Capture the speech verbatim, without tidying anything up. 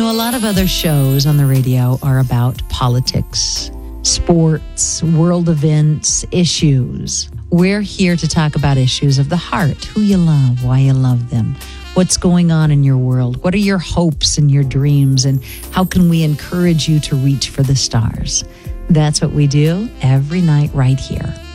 know, a lot of other shows on the radio are about politics, sports, world events, issues. We're here to talk about issues of the heart, who you love, why you love them, what's going on in your world, what are your hopes and your dreams, and how can we encourage you to reach for the stars. That's what we do every night right here